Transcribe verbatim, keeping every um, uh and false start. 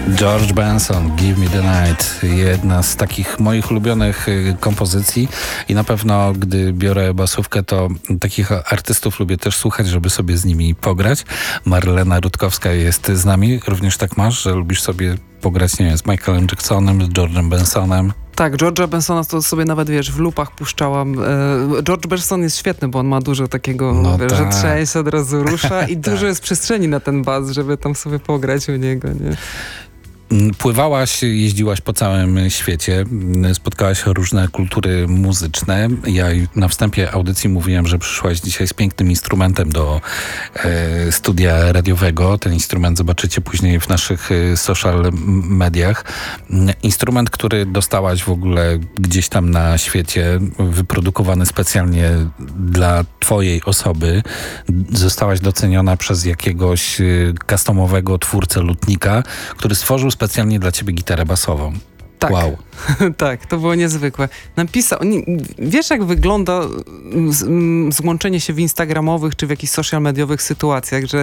George Benson, Give Me The Night. Jedna z takich moich ulubionych kompozycji i na pewno, gdy biorę basówkę, to takich artystów lubię też słuchać, żeby sobie z nimi pograć. Marlena Rutkowska jest z nami. Również tak masz, że lubisz sobie pograć, nie wiem, z Michaelem Jacksonem, z George'em Bensonem? Tak, George'a Bensona to sobie nawet, wiesz, w lupach puszczałam. George Benson jest świetny, bo on ma dużo takiego, no wiesz, tak. że trzęsie, od razu rusza i tak. dużo jest przestrzeni na ten bas, żeby tam sobie pograć u niego, nie? Pływałaś, jeździłaś po całym świecie, spotkałaś różne kultury muzyczne. Ja na wstępie audycji mówiłem, że przyszłaś dzisiaj z pięknym instrumentem do e, studia radiowego. Ten instrument zobaczycie później w naszych social mediach. Instrument, który dostałaś w ogóle gdzieś tam na świecie, wyprodukowany specjalnie dla twojej osoby. Zostałaś doceniona przez jakiegoś customowego twórcę lutnika, który stworzył specjalnie dla ciebie gitarę basową. Tak. Wow. Tak, to było niezwykłe. Napisał, nie, wiesz jak wygląda z, m, złączenie się w instagramowych czy w jakichś social mediowych sytuacjach, że